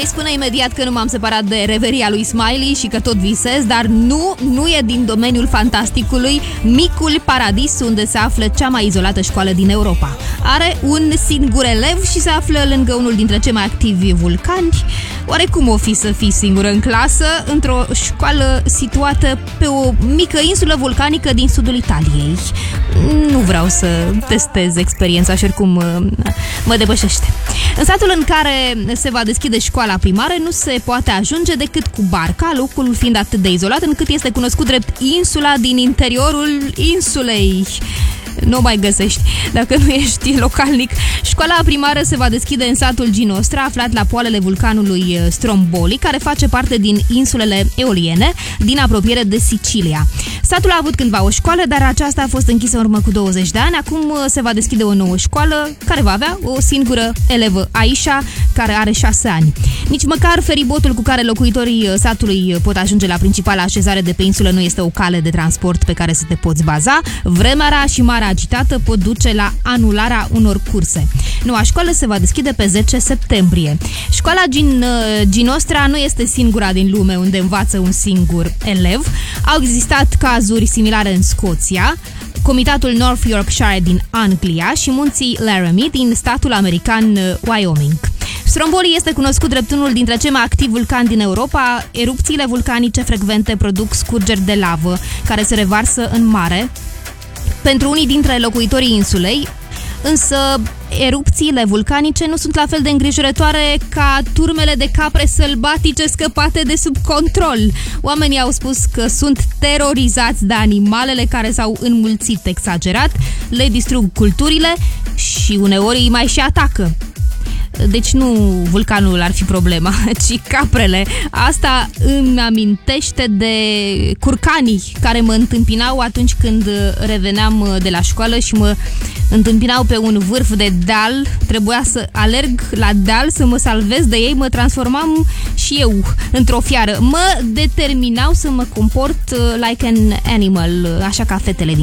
vei spune imediat că nu m-am separat de reveria lui Smiley și că tot visez, dar nu e din domeniul fantasticului Micul Paradis, unde se află cea mai izolată școală din Europa. Are un singur elev și se află lângă unul dintre cei mai activi vulcani. Oare cum o fi să fii singură în clasă într-o școală situată pe o mică insulă vulcanică din sudul Italiei? Nu vreau să testez experiența și oricum mă depășește. În satul în care se va deschide școala primară nu se poate ajunge decât cu barca, locul fiind atât de izolat încât este cunoscut drept insula din interiorul insulei. Nu o mai găsești dacă nu ești localnic. Școala primară se va deschide în satul Ginostra, aflat la poalele vulcanului Stromboli, care face parte din insulele Eoliene, din apropiere de Sicilia. Satul a avut cândva o școală, dar aceasta a fost închisă în urmă cu 20 de ani. Acum se va deschide o nouă școală, care va avea o singură elevă, Aisha, care are 6 ani. Nici măcar feribotul cu care locuitorii satului pot ajunge la principala așezare de pe insulă nu este o cale de transport pe care să te poți baza. Vremea rea și marea agitată pot duce la anularea unor curse. Noua școală se va deschide pe 10 septembrie. Școala Ginostra nu este singura din lume unde învață un singur elev. Au existat cazuri similare în Scoția, Comitatul North Yorkshire din Anglia și munții Laramie din statul american Wyoming. Stromboli este cunoscut drept unul dintre cei mai activi vulcani din Europa. Erupțiile vulcanice frecvente produc scurgeri de lavă care se revarsă în mare. Pentru unii dintre locuitorii insulei, însă, erupțiile vulcanice nu sunt la fel de îngrijorătoare ca turmele de capre sălbatice scăpate de sub control. Oamenii au spus că sunt terorizați de animalele care s-au înmulțit exagerat, le distrug culturile și uneori îi mai și atacă. Deci nu vulcanul ar fi problema, ci caprele. Asta îmi amintește de curcanii care mă întâmpinau atunci când reveneam de la școală și mă întâmpinau pe un vârf de deal. Trebuia să alerg la deal să mă salvez de ei. Mă transformam și eu într-o fiară. Mă determinau să mă comport like an animal, așa ca fetele din